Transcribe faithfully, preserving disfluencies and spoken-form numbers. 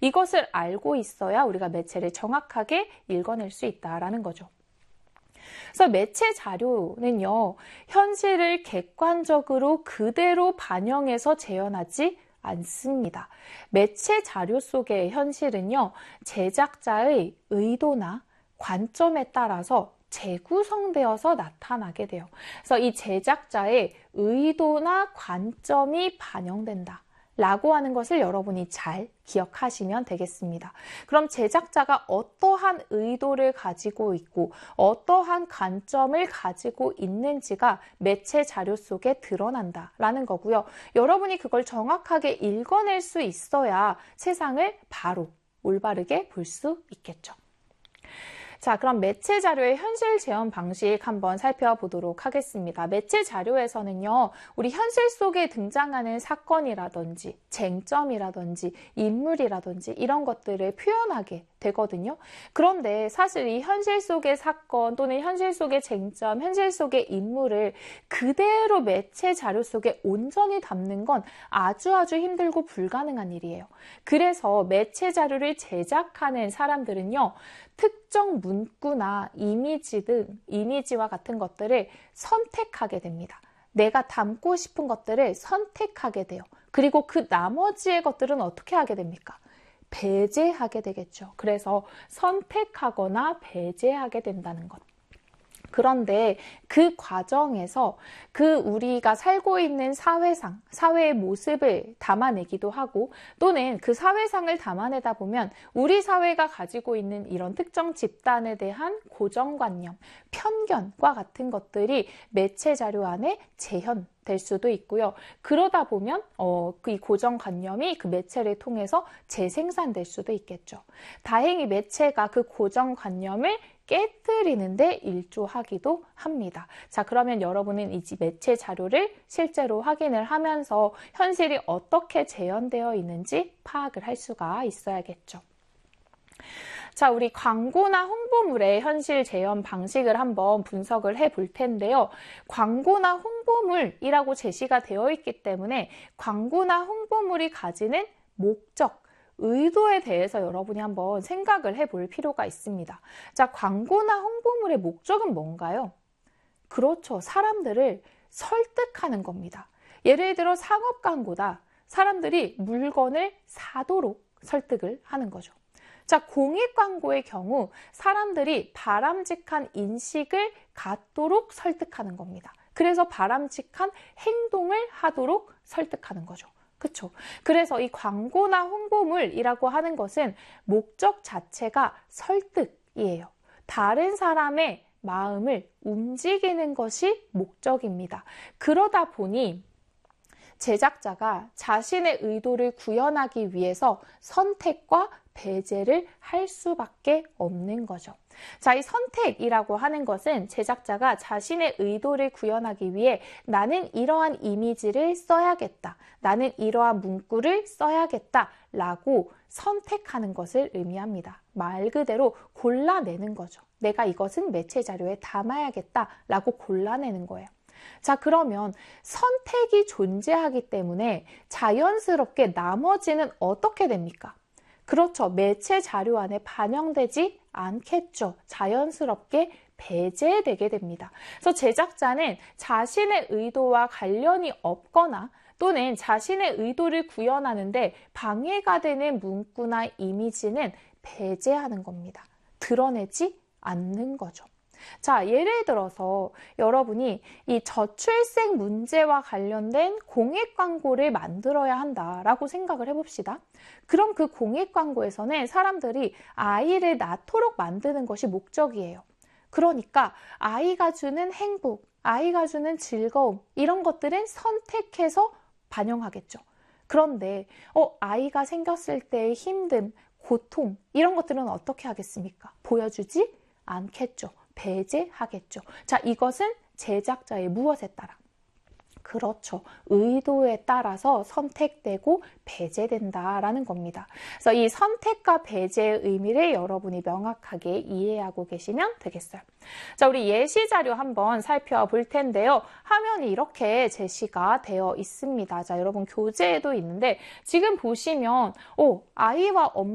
이것을 알고 있어야 우리가 매체를 정확하게 읽어낼 수 있다라는 거죠. 그래서 매체 자료는요, 현실을 객관적으로 그대로 반영해서 재현하지 않습니다. 매체 자료 속의 현실은요, 제작자의 의도나 관점에 따라서 재구성되어서 나타나게 돼요. 그래서 이 제작자의 의도나 관점이 반영된다 라고 하는 것을 여러분이 잘 기억하시면 되겠습니다. 그럼 제작자가 어떠한 의도를 가지고 있고 어떠한 관점을 가지고 있는지가 매체 자료 속에 드러난다라는 거고요. 여러분이 그걸 정확하게 읽어낼 수 있어야 세상을 바로 올바르게 볼 수 있겠죠. 자, 그럼 매체 자료의 현실 재현 방식 한번 살펴보도록 하겠습니다. 매체 자료에서는요, 우리 현실 속에 등장하는 사건이라든지 쟁점이라든지 인물이라든지 이런 것들을 표현하게 되거든요. 그런데 사실 이 현실 속의 사건 또는 현실 속의 쟁점, 현실 속의 인물을 그대로 매체 자료 속에 온전히 담는 건 아주 아주 힘들고 불가능한 일이에요. 그래서 매체 자료를 제작하는 사람들은요, 특정 문구나 이미지 등 이미지와 같은 것들을 선택하게 됩니다. 내가 담고 싶은 것들을 선택하게 돼요. 그리고 그 나머지의 것들은 어떻게 하게 됩니까? 배제하게 되겠죠. 그래서 선택하거나 배제하게 된다는 것. 그런데 그 과정에서 그 우리가 살고 있는 사회상, 사회의 모습을 담아내기도 하고 또는 그 사회상을 담아내다 보면 우리 사회가 가지고 있는 이런 특정 집단에 대한 고정관념, 편견과 같은 것들이 매체 자료 안에 재현될 수도 있고요. 그러다 보면 어, 이 고정관념이 그 매체를 통해서 재생산될 수도 있겠죠. 다행히 매체가 그 고정관념을 깨뜨리는데 일조하기도 합니다. 자, 그러면 여러분은 이 매체 자료를 실제로 확인을 하면서 현실이 어떻게 재현되어 있는지 파악을 할 수가 있어야겠죠. 자, 우리 광고나 홍보물의 현실 재현 방식을 한번 분석을 해 볼 텐데요. 광고나 홍보물이라고 제시가 되어 있기 때문에 광고나 홍보물이 가지는 목적, 의도에 대해서 여러분이 한번 생각을 해볼 필요가 있습니다. 자, 광고나 홍보물의 목적은 뭔가요? 그렇죠. 사람들을 설득하는 겁니다. 예를 들어 상업 광고다. 사람들이 물건을 사도록 설득을 하는 거죠. 자, 공익 광고의 경우 사람들이 바람직한 인식을 갖도록 설득하는 겁니다. 그래서 바람직한 행동을 하도록 설득하는 거죠. 그렇죠. 그래서 이 광고나 홍보물이라고 하는 것은 목적 자체가 설득이에요. 다른 사람의 마음을 움직이는 것이 목적입니다. 그러다 보니 제작자가 자신의 의도를 구현하기 위해서 선택과 배제를 할 수밖에 없는 거죠. 자, 이 선택이라고 하는 것은 제작자가 자신의 의도를 구현하기 위해 나는 이러한 이미지를 써야겠다. 나는 이러한 문구를 써야겠다. 라고 선택하는 것을 의미합니다. 말 그대로 골라내는 거죠. 내가 이것은 매체 자료에 담아야겠다. 라고 골라내는 거예요. 자, 그러면 선택이 존재하기 때문에 자연스럽게 나머지는 어떻게 됩니까? 그렇죠. 매체 자료 안에 반영되지 않겠죠. 자연스럽게 배제되게 됩니다. 그래서 제작자는 자신의 의도와 관련이 없거나 또는 자신의 의도를 구현하는데 방해가 되는 문구나 이미지는 배제하는 겁니다. 드러내지 않는 거죠. 자, 예를 들어서 여러분이 이 저출생 문제와 관련된 공익 광고를 만들어야 한다라고 생각을 해봅시다. 그럼 그 공익 광고에서는 사람들이 아이를 낳도록 만드는 것이 목적이에요. 그러니까 아이가 주는 행복, 아이가 주는 즐거움 이런 것들은 선택해서 반영하겠죠. 그런데 어, 아이가 생겼을 때의 힘듦, 고통 이런 것들은 어떻게 하겠습니까? 보여주지 않겠죠. 배제하겠죠. 자, 이것은 제작자의 무엇에 따라? 그렇죠. 의도에 따라서 선택되고 배제된다라는 겁니다. 그래서 이 선택과 배제의 의미를 여러분이 명확하게 이해하고 계시면 되겠어요. 자, 우리 예시 자료 한번 살펴볼 텐데요. 화면이 이렇게 제시가 되어 있습니다. 자, 여러분 교재에도 있는데 지금 보시면 오, 아이와 엄마